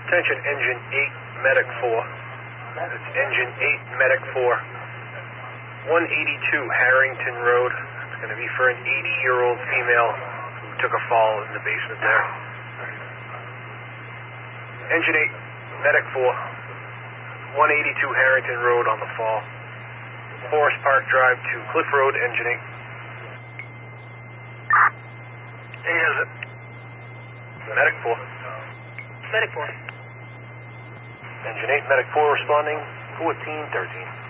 Attention, Engine 8, Medic 4. It's Engine 8, Medic 4. 182 Harrington Road. It's going to be for an 80-year-old female who took a fall in the basement there. Engine 8, Medic 4. 182 Harrington Road on the fall. Forest Park Drive to Cliff Road, Engine 8. Hey, is it? Medic 4. Medic 4. Engine 8, Medic 4 responding, 1413.